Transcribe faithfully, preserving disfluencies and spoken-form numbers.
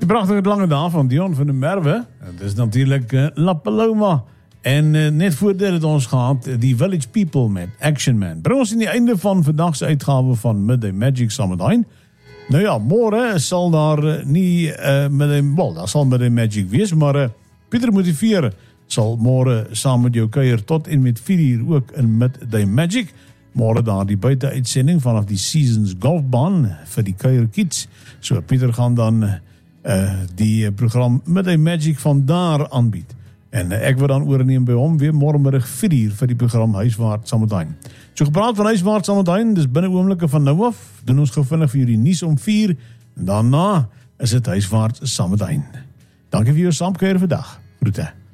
prachtige lange dag van Dion van der Merwe. Het is natuurlijk uh, La Paloma. En uh, net voordat het ons gehad, die Village People met Action Man. Bring ons in die einde van vandagse uitgawe van Midday Magic Summertime. Nou ja, morgen sal daar uh, nie uh, Midday, wel, daar sal Midday Magic wees, maar uh, Pieter Motiveer sal morgen saam met jou kuier tot en met vier uur ook in Midday Magic. Morgen daar die buitenuitsending vanaf die Seasons Golfbaan vir die kuierkids. So Pieter gaan dan uh, die program Midday Magic van daar aanbied. En uh, ek wil dan oorneem by hom weer morgenmiddag vier uur vir die program Huiswaarts Summertime. So gepraat van Huiswaarts Summertime, dis binne oomblikke van nou af. Doen ons gevindig vir julle nuus om vier en daarna is dit Huiswaarts Summertime. Dankie vir jou saamkuier vandag. Groete.